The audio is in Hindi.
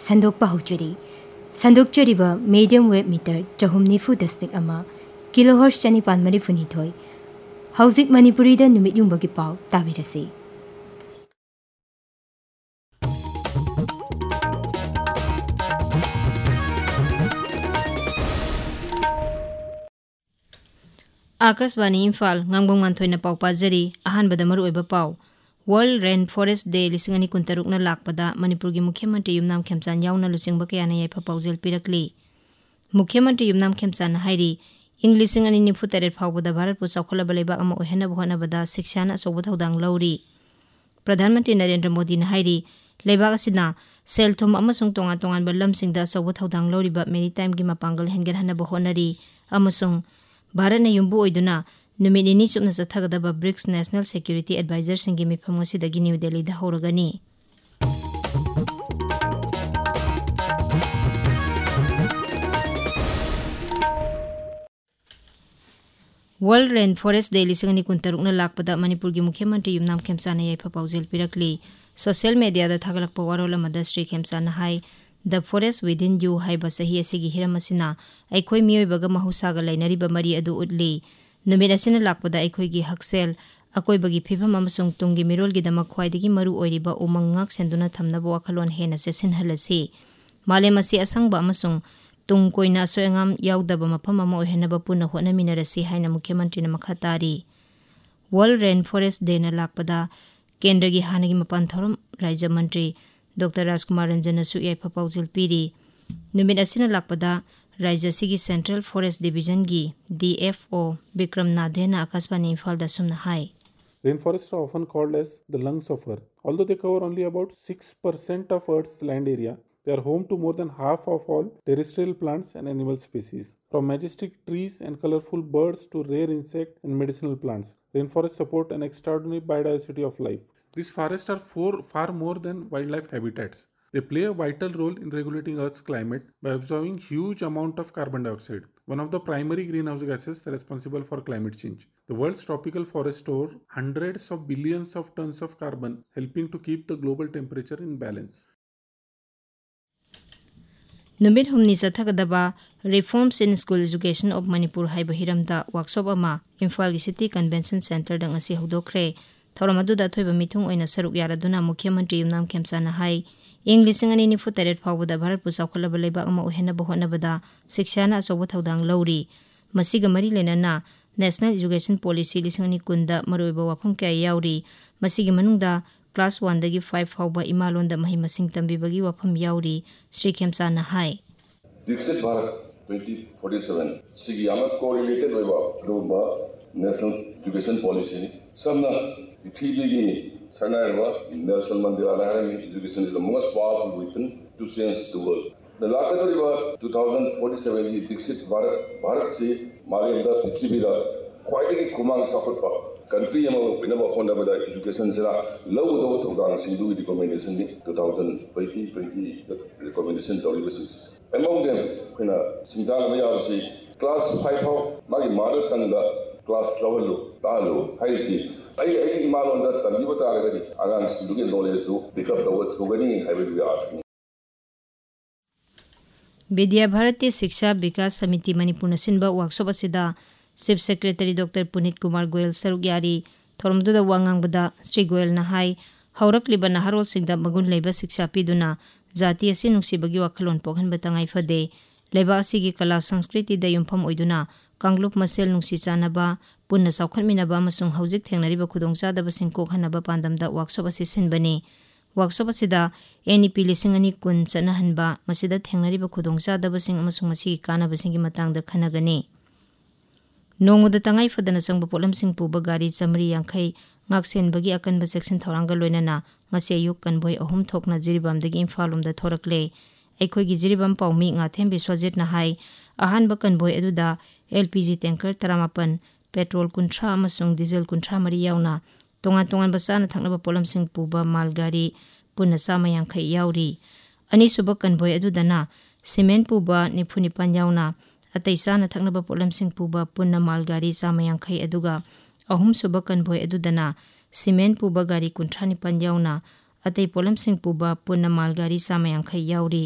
संदोकपा hosiery संदोकचरीबा medium wave metre 490.1 kilohertz 942 हौजिक मणिपुरीदा नुमित युंबगी पाव ताबिरसी। आकाशवाणी इम्फाल ngangbong manthoi पाव पाजरी अहानबदा मरुओइबा पाव वर्ल्ड रेन फॉरेस्ट डे 2023 ना लाकपदा मणिपुर की मुख्यमंत्री युमनाम खेमचान यावना लुचिंगबा कयाना याइफा पाउजेल पिरकली। मुख्यमंत्री युमनाम खेमचान हाइरी इंग 2024 फाउबदा भारत पु चौखलबा लेबाक अमा ओहेनबा होनबदा शिक्षाना अचौबा थौदांग लौरी। प्रधानमंत्री नरेंद्र मोदी ना हाइरी लेबाक असिना सेलथुम अमसुंग तोंगान तोंगानबा लमसिंगदा अचौबा थौदांग लौरीबा मेरीटाइम की मपांगल हेंगरहनबा होनरी अमसुंग भारत ने युम्बु ओइदुना नुमित निनी सुपना चथगदबा BRICS national security adviser सिंगी मिफम असिदगी new Delhi दा हौरगनी। वर्ल्ड रेन फॉरेस्ट डे 2023 ना लाकपदा मणिपुर की मुख्यमंत्री युमनाम खेमचाना याइफा पाउजेल पिरकली। सोशल मीडिया दा थागलकपा वारोल अमदा Shri खेमचाना high the forest within you हाइबा सही असिगी हिरम असिना अखोई मियोइबगा महौसागा लैनरिबा मरी अदु उदली। नुमित असिना लाकपदा अखोईगी हक्सेल अकोइबगी फिभम अमसुंग तुंगी मिरोलगिदमक ख्वाइदगी मरु ओइरिबा उमंग ngak सेंदुना थमनबा वाखलोन हेना सेसिनहलसी। मालेम असि असंगबा अमसुंग तुंग कोइना असोयंगाम याउदबा मफम अमा ओहेनबा पुनः होनमिनरसी हाइना मुख्यमंत्री मखा तारी। वर्ल्ड रेन फॉरेस्ट डे ना लाकपदा केंद्र की हानगी मपान थौरम राज्य मंत्री डॉक्टर राजकुमार रंजन याइफा पाउजेल पीरी। नुमित असिना लाकपदा राज्य सिगी सेंट्रल फॉरेस्ट डिवीजन की DFO विक्रम नाधेना आकाशवाणी इम्फाल दा Sumana high. Rainforests are often called as the lungs of Earth. Although they cover only about 6% of Earth's land area, they are home to more than half of all terrestrial plants and animal species. From majestic trees and colorful birds to rare insect and medicinal plants, rainforests support an extraordinary biodiversity of life. These forests are far more than wildlife habitats. They play a vital role in regulating Earth's climate by absorbing huge amount of carbon dioxide, one of the primary greenhouse gases responsible for climate change. The world's tropical forests store hundreds of billions of tons of carbon, helping to keep the global temperature in balance. नुमित हुमनी चथगदबा reforms in school education of Manipur हाइबा हिरमदा workshop अमा इम्फाल की सिटी कन्वेंशन सेंटर दंग असि हौदोखरे। थौरम अदुदा थोइबा मिथुंग ओइना सरुक यारदुना मुख्यमंत्री युमनाम खेमचाना हाई इंग 2024 फाउबदा भारत पु चौखलबा लेबाक अमा ओहेनबा होनबदा शिक्षाना अचौबा थौदांग लौरी। मसिगा मरी लेनना नेशनल एजुकेशन पॉलिसी 2020 दा मरुइबा वाफम क्या याउरी। मसिगी मनुंगदा क्लास 1 दगी 5 फाउबा इमालोंदा मही मसिंग तंबीबगी वाफम याउरी। श्री खेमचाना हाई विकसित भारत 2047 सिगी यामा कोरिलेटेड होइबा दोबा नेशनल एजुकेशन पॉलिसी सबना पृथ्वीगी सरनारवा Nelson Mandela हाइमी education is the most powerful weapon to change the world. The लाकतरिबा 2047 की विकसित भारत से मालेमदा पृथ्वीदा ख्वाइदगी खुमांग साखोटपा कंट्री अमा बिनबा होनबदा एजुकेशन सेरा लौदो थौदांग सिंदु रिकमेंडेशन दी 2020 recommendation तौरिबसिस among them khina singdang mayawsi class 5 फाउ मागी मदर टंग दा क्लास लवलो तालो हाइसी आई इमालोन दा तंबी बता गदी आगाम सिंदुगे नॉलेज सु पिकअप तव थोगनी हाइबे यार। विद्या भारती शिक्षा विकास समिति Manipur Simba workshop असिदा chief secretary doctor Puneet Kumar Goyal सरुक यारी। थोरमदुदा वांगांगबदा श्री गोयल ना हाई हौरकलिबा नहारोल सिंगदा मगुन लेबा शिक्षा पीदुना जाति असि नुंसिबगी वाखलोन पोखनबा तंगाई फदे। लेबा असिगी कला संस्कृति दा युमफम ओइदुना कांगलुप मसेल नुंसि चानबा पुन्ना सावखनमिनबा अमसुंग हौजिक थेंगनरिबा खुदोंचादबा सिंको खनबा पांदमदा वर्कशॉप असि सिनबनी। वर्कशॉप असिदा NEP 2020 चनहनबा मसिदा थेंगनरिबा खुदोंचादबा सिंग अमसुंग मसिगी कानबा सिंगी मतांगदा खनगनी। नोंगदा तंगाई फदना संगबा पोलम सिंग पुबा गाड़ी 150 ngaksenbagi akanba section thoranga loinana ngase ayuk kanboi ahum thokna jiribamdagi imphal thorakle aikhoi gi jiribam paumi ngathem biswajet na hai ahanba kanboi aduda LPG tanker 38 petrol kunthra amasung diesel kunthra mari yauna tongan basana thaknaba polam sing puba malgari punna sama yankhai yauri ani suba kanboi adudana cement puba nifunipan yauna atai sana thaknaba polam sing puba punna malgari sama yankhai aduga ahum suba kanboi adudana cement puba gari kunthani pan yauna atai polam sing puba punna malgari sama yankhai yauri।